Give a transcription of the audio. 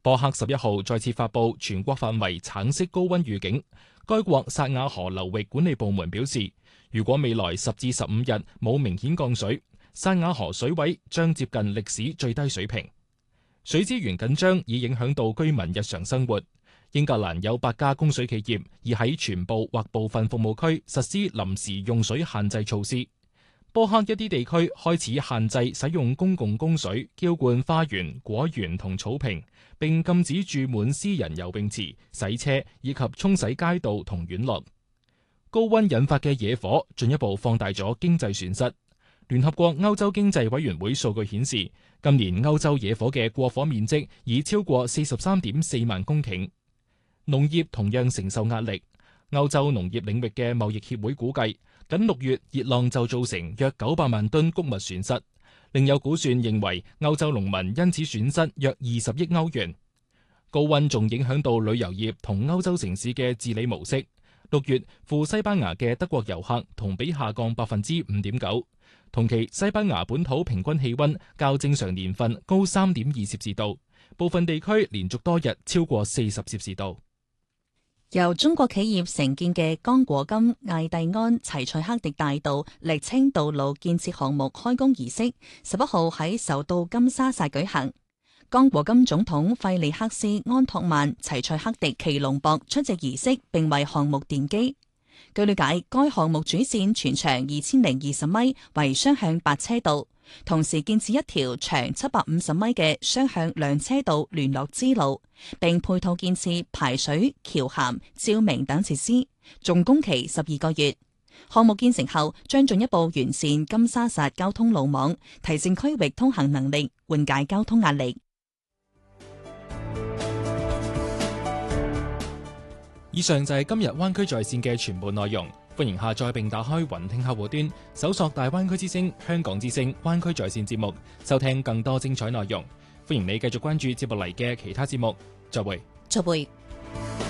波克11號再次發布全國範圍橙色高溫預警。該國薩瓦河流域管理部門表示，如果未來10至15日冇明顯降水，薩瓦河水位將接近歷史最低水平。水資源緊張已影響到居民日常生活。英格蘭有8家供水企業已喺全部或部分服務區實施臨時用水限制措施。波克一啲地區開始限制使用公共供水澆灌花園、果園同草坪，並禁止注滿私人游泳池、洗車以及沖洗街道同院落。高溫引發嘅野火進一步放大咗經濟損失。聯合國歐洲經濟委員會數據顯示，今年歐洲野火嘅過火面積已超過43.4萬公頃。農業同樣承受壓力。歐洲農業領域嘅貿易協會估計，僅6月熱浪就造成約900萬噸穀物損失。另有估算認為，歐洲農民因此損失約20億歐元。高溫仲影響到旅遊業同歐洲城市嘅治理模式。6月赴西班牙嘅德國遊客同比下降 5.9%。同期西班牙本土平均氣溫較正常年份高3.2攝氏度，部分地區連續多日超過40攝氏度。 由中國企業承建嘅剛果金艾蒂安齊塞克迪大道瀝青道路建設項目開工儀式11號喺首都金沙薩舉行。剛果金總統費利克斯安托曼齊塞克迪奇隆博出席儀式，並為項目奠基。據了解，該項目主線全長2020米，為雙向8車道，同時建設一條長750米嘅雙向2車道聯絡支路，並配套建設排水、橋涵、照明等設施，總工期12個月。項目建成後，將進一步完善金沙薩交通路網，提升區域通行能力，緩解交通壓力。 以上就係今日灣區在線嘅全部內容，歡迎下載並打開雲聽客戶端，搜索大灣區之聲、香港之聲、灣區在線節目，收聽更多精彩內容。歡迎你繼續關注接落嚟嘅其他節目。再會。 再會。